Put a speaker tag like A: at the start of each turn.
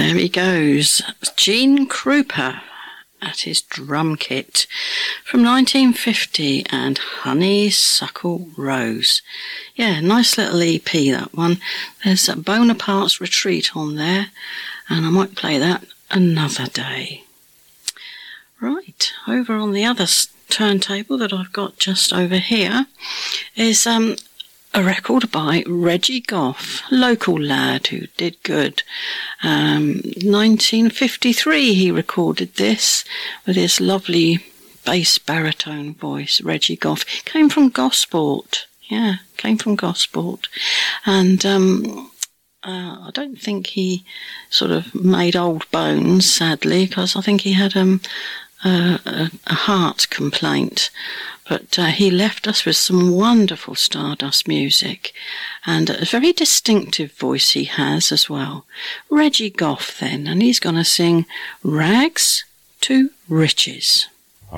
A: There he goes. Gene Krupa at his drum kit from 1950 and Honeysuckle Rose. Yeah, nice little EP, that one. There's a Bonaparte's Retreat on there, and I might play that another day. Right, over on the other turntable that I've got just over here is a record by Reggie Goff, local lad who did good. 1953 he recorded this with his lovely bass baritone voice. Reggie Goff came from Gosport. Yeah, came from Gosport. And I don't think he sort of made old bones, sadly, because I think he had a heart complaint. But he left us with some wonderful Stardust music, and a very distinctive voice he has as well. Reggie Goff then, and he's going to sing Rags to Riches.